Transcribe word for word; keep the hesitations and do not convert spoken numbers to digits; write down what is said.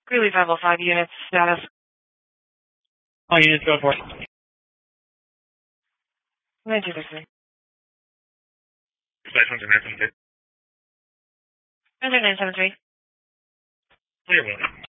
Greeley five oh five units, status. All units go for it. nine two six three. Dispatch one two nine seven three. nine two nine seven three. Clear, Willie.